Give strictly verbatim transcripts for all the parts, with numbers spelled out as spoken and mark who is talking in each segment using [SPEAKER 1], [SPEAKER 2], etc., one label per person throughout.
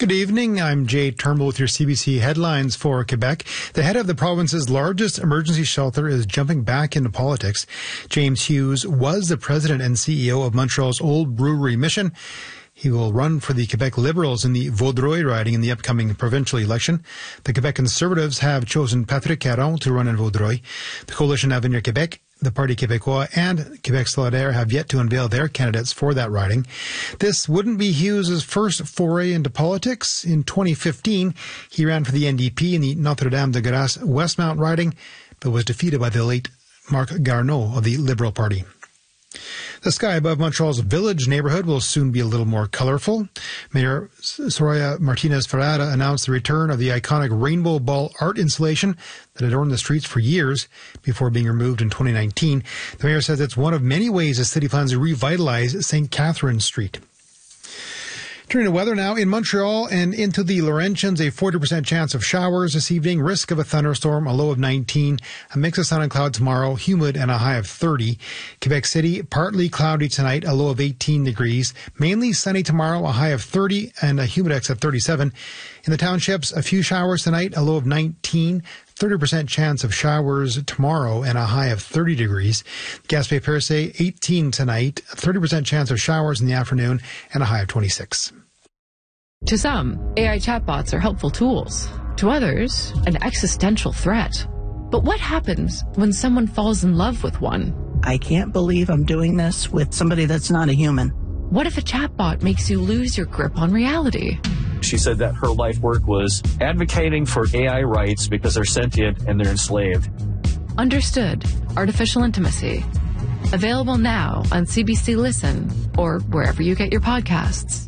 [SPEAKER 1] Good evening. I'm Jay Turnbull with your C B C headlines for Quebec. The head of the province's largest emergency shelter is jumping back into politics. James Hughes was the president and C E O of Montreal's Old Brewery Mission. He will run for the Quebec Liberals in the Vaudreuil riding in the upcoming provincial election. The Quebec Conservatives have chosen Patrick Caron to run in Vaudreuil. The Coalition Avenir Québec, the Parti Québécois, and Québec Solidaire have yet to unveil their candidates for that riding. This wouldn't be Hughes' first foray into politics. In twenty fifteen, he ran for the N D P in the Notre-Dame-de-Grâce Westmount riding, but was defeated by the late Marc Garneau of the Liberal Party. The sky above Montreal's Village neighborhood will soon be a little more colorful. Mayor Soraya Martinez-Ferrada announced the return of the iconic Rainbow Ball art installation that adorned the streets for years before being removed in twenty nineteen. The mayor says it's one of many ways the city plans to revitalize Saint Catherine Street. Turning to weather now, in Montreal and into the Laurentians, a forty percent chance of showers this evening, risk of a thunderstorm, a low of nineteen, a mix of sun and cloud tomorrow, humid and a high of thirty. Quebec City, partly cloudy tonight, a low of eighteen degrees, mainly sunny tomorrow, a high of thirty and a humidex of thirty-seven. In the townships, a few showers tonight, a low of nineteen, thirty percent chance of showers tomorrow and a high of thirty degrees. Gaspé-Percé, eighteen tonight, thirty percent chance of showers in the afternoon and a high of twenty-six.
[SPEAKER 2] To some, A I chatbots are helpful tools. To others, an existential threat. But what happens when someone falls in love with one?
[SPEAKER 3] I can't believe I'm doing this with somebody that's not a human.
[SPEAKER 2] What if a chatbot makes you lose your grip on reality?
[SPEAKER 4] She said that her life work was advocating for A I rights because they're sentient and they're enslaved.
[SPEAKER 2] Understood. Artificial Intimacy. Available now on C B C Listen or wherever you get your podcasts.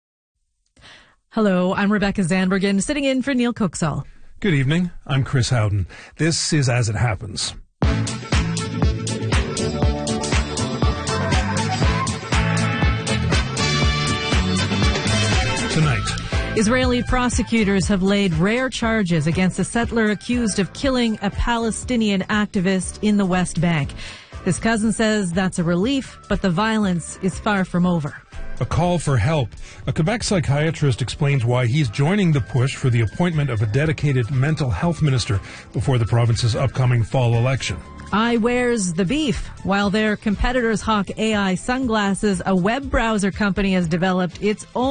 [SPEAKER 5] Hello, I'm Rebecca Zandbergen, sitting in for Neil Cooksall.
[SPEAKER 6] Good evening. I'm Chris Howden. This is As It Happens. Tonight,
[SPEAKER 5] Israeli prosecutors have laid rare charges against a settler accused of killing a Palestinian activist in the West Bank. His cousin says that's a relief, but the violence is far from over.
[SPEAKER 6] a call for help. A Quebec psychiatrist explains why he's joining the push for the appointment of a dedicated mental health minister before the province's upcoming fall election.
[SPEAKER 5] Eyewear's the beef. While their competitors hawk A I sunglasses, a web browser company has developed its own